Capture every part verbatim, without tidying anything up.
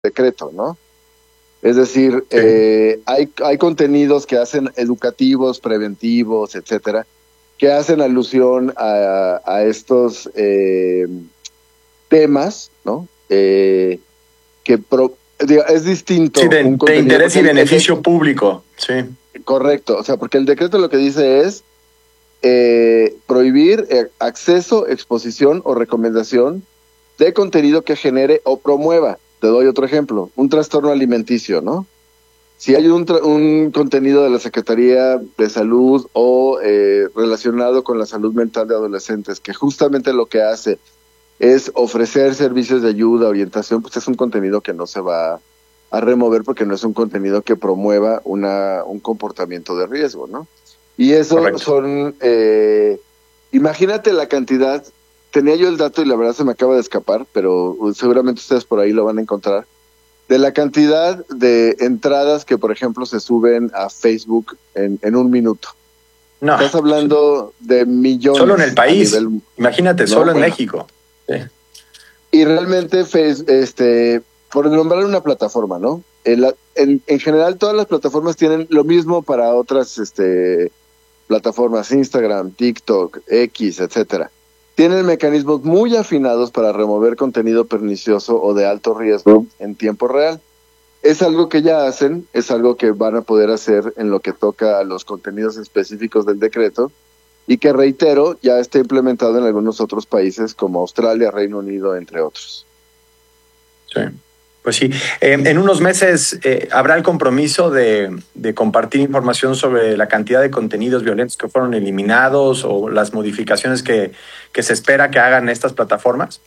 decreto, ¿no? Es decir, Sí. eh, hay, hay contenidos que hacen educativos, preventivos, etcétera, que hacen alusión a, a estos eh, temas, ¿no? Eh, que pro, digo, es Sí, distinto de, un de contenido, interés porque y el, el de, beneficio público. Sí, correcto, o sea, porque el decreto lo que dice es eh, prohibir eh, acceso, exposición o recomendación de contenido que genere o promueva. Te doy otro ejemplo, un trastorno alimenticio, ¿no? Si hay un, un contenido de la Secretaría de Salud o eh, relacionado con la salud mental de adolescentes, que justamente lo que hace es ofrecer servicios de ayuda, orientación, pues es un contenido que no se va a remover porque no es un contenido que promueva una, un comportamiento de riesgo, ¿no? Y eso correcto. son, eh, imagínate la cantidad, tenía yo el dato y la verdad se me acaba de escapar, pero seguramente ustedes por ahí lo van a encontrar, de la cantidad de entradas que, por ejemplo, se suben a Facebook en, en un minuto. No, Estás hablando de solo en el millones a país. nivel, Imagínate, ¿no? solo en Bueno, México. Sí, y realmente, face, este, por nombrar una plataforma, ¿no? En, la, en, en general, todas las plataformas tienen lo mismo para otras este, plataformas, Instagram, TikTok, X, etcétera. Tienen mecanismos muy afinados para remover contenido pernicioso o de alto riesgo en tiempo real. Es algo que ya hacen, es algo que van a poder hacer en lo que toca a los contenidos específicos del decreto y que, reitero, ya está implementado en algunos otros países como Australia, Reino Unido, entre otros. sí. Pues sí, eh, en unos meses eh, habrá el compromiso de, de compartir información sobre la cantidad de contenidos violentos que fueron eliminados o las modificaciones que, que se espera que hagan estas plataformas.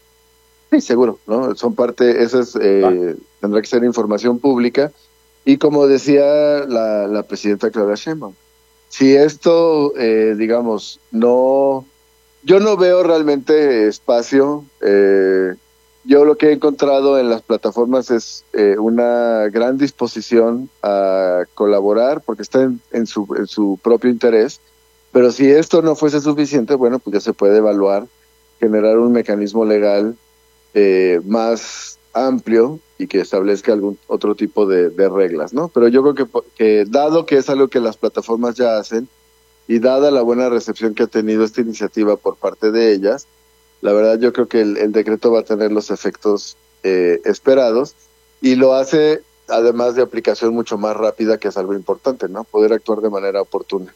Sí, seguro, ¿no? Son parte, esa es, Va. eh, tendrá que ser información pública. Y como decía la, la presidenta Claudia Sheinbaum, si esto, eh, digamos, no, yo no veo realmente espacio. Eh, yo lo que he encontrado en las plataformas es eh, una gran disposición a colaborar porque está en, en, su, en su propio interés. Pero si esto no fuese suficiente, bueno, pues ya se puede evaluar, generar un mecanismo legal eh, más amplio y que establezca algún otro tipo de, de reglas, ¿no? Pero yo creo que, que dado que es algo que las plataformas ya hacen y dada la buena recepción que ha tenido esta iniciativa por parte de ellas, la verdad yo creo que el, el decreto va a tener los efectos eh, esperados y lo hace además de aplicación mucho más rápida, que es algo importante, ¿no? Poder actuar de manera oportuna.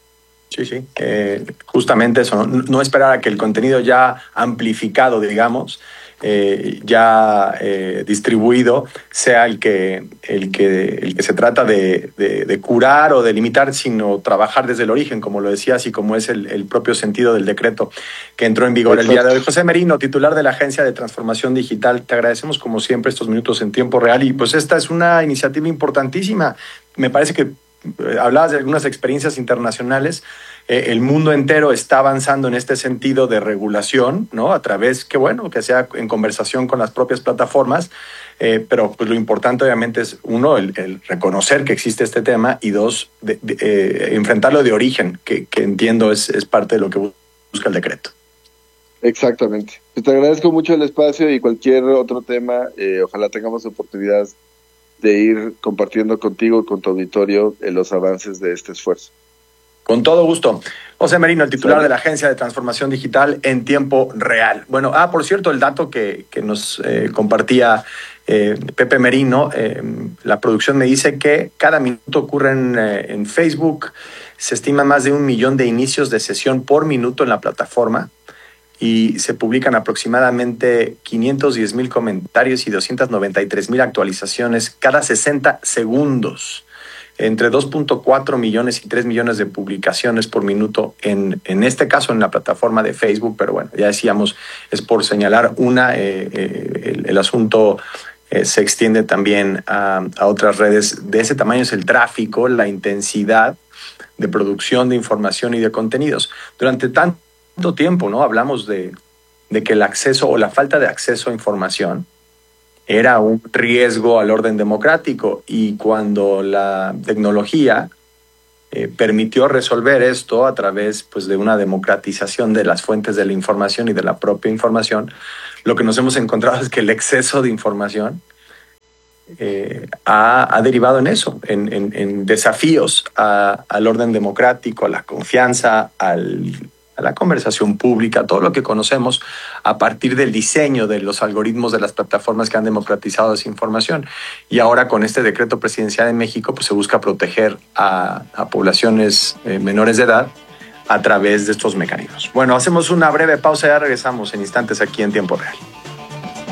Sí, sí, eh, justamente eso, ¿no? No esperar a que el contenido ya amplificado, digamos, eh, ya eh, distribuido, sea el que, el que, el que se trata de, de, de curar o de limitar, sino trabajar desde el origen, como lo decías, y como es el, el propio sentido del decreto que entró en vigor el día de Exacto. hoy. José Merino, titular de la Agencia de Transformación Digital, te agradecemos como siempre estos minutos en tiempo real y pues esta es una iniciativa importantísima. Me parece que hablabas de algunas experiencias internacionales. Eh, el mundo entero está avanzando en este sentido de regulación, ¿no? A través, que bueno, que sea en conversación con las propias plataformas, eh, pero pues lo importante obviamente es, uno, el, el reconocer que existe este tema y dos, de, de, eh, enfrentarlo de origen, que, que entiendo es, es parte de lo que busca el decreto. Exactamente. Pues te agradezco mucho el espacio y cualquier otro tema, eh, ojalá tengamos oportunidad de ir compartiendo contigo y con tu auditorio eh, los avances de este esfuerzo. Con todo gusto. José Merino, el titular ¿Sale? de la Agencia de Transformación Digital en tiempo real. Bueno, ah, por cierto, el dato que, que nos eh, compartía eh, Pepe Merino, eh, la producción me dice que cada minuto ocurren eh, en Facebook, se estima más de un millón de inicios de sesión por minuto en la plataforma y se publican aproximadamente quinientos diez mil comentarios y doscientas noventa y tres mil actualizaciones cada sesenta segundos. Entre dos punto cuatro millones y tres millones de publicaciones por minuto, en, en este caso en la plataforma de Facebook, pero bueno, ya decíamos, es por señalar una, eh, eh, el, el asunto eh, se extiende también a, a otras redes. De ese tamaño es el tráfico, la intensidad de producción de información y de contenidos. Durante tanto tiempo, ¿no? Hablamos de, de que el acceso o la falta de acceso a información era un riesgo al orden democrático y cuando la tecnología eh, permitió resolver esto a través pues, de una democratización de las fuentes de la información y de la propia información, lo que nos hemos encontrado es que el exceso de información eh, ha, ha derivado en eso, en, en, en desafíos a, al orden democrático, a la confianza, al, a la conversación pública, todo lo que conocemos a partir del diseño de los algoritmos de las plataformas que han democratizado esa información. Y ahora con este decreto presidencial en México, pues se busca proteger a, a poblaciones eh, menores de edad a través de estos mecanismos. Bueno, hacemos una breve pausa y ya regresamos en instantes aquí en Tiempo Real.